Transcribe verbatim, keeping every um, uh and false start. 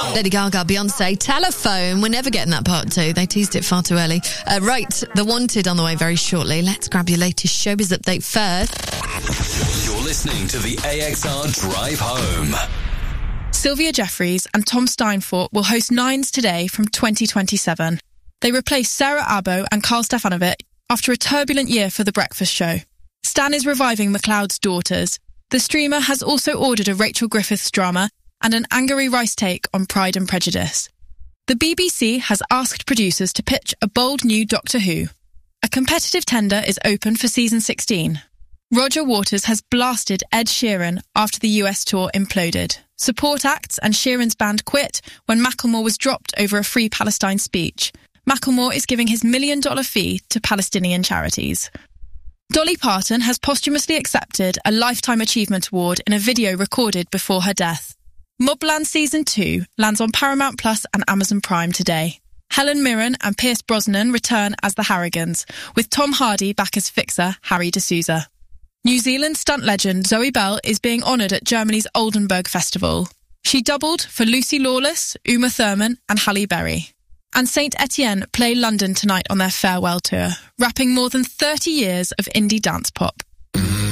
Lady Gaga, Beyonce, Telephone. We're never getting that part two. They teased it far too early. Uh, right, The Wanted on the way very shortly. Let's grab your latest showbiz update first. You're listening to the A X R Drive Home. Sylvia Jeffreys and Tom Steinfort will host Nines today from twenty twenty-seven. They replace Sarah Abbo and Carl Stefanovic after a turbulent year for The Breakfast Show. Stan is reviving McLeod's Daughters. The streamer has also ordered a Rachel Griffiths drama and an Angourie Rice take on Pride and Prejudice. The B B C has asked producers to pitch a bold new Doctor Who. A competitive tender is open for season sixteen. Roger Waters has blasted Ed Sheeran after the U S tour imploded. Support acts and Sheeran's band quit when Macklemore was dropped over a Free Palestine speech. Macklemore is giving his million-dollar fee to Palestinian charities. Dolly Parton has posthumously accepted a Lifetime Achievement Award in a video recorded before her death. Mobland Season two lands on Paramount Plus and Amazon Prime today. Helen Mirren and Pierce Brosnan return as the Harrigans, with Tom Hardy back as fixer Harry D'Souza. New Zealand stunt legend Zoe Bell is being honoured at Germany's Oldenburg Festival. She doubled for Lucy Lawless, Uma Thurman and Halle Berry. And Saint Etienne play London tonight on their farewell tour, wrapping more than thirty years of indie dance pop.